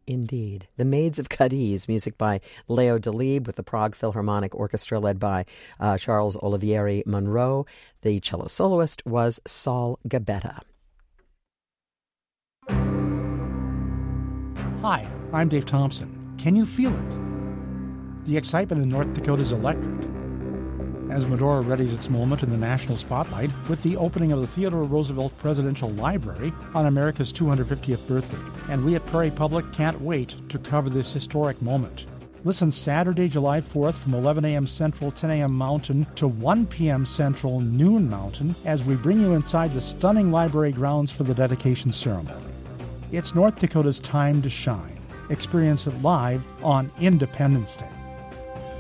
Indeed. The Maids of Cadiz, music by Leo Delibes with the Prague Philharmonic Orchestra led by Charles Olivieri Monroe. The cello soloist was Saul Gabetta. Hi, I'm Dave Thompson. Can you feel it? The excitement in North Dakota is electric. As Medora readies its moment in the national spotlight with the opening of the Theodore Roosevelt Presidential Library on America's 250th birthday, and we at Prairie Public can't wait to cover this historic moment. Listen Saturday, July 4th from 11 a.m. Central, 10 a.m. Mountain to 1 p.m. Central, noon Mountain, as we bring you inside the stunning library grounds for the dedication ceremony. It's North Dakota's time to shine. Experience it live on Independence Day.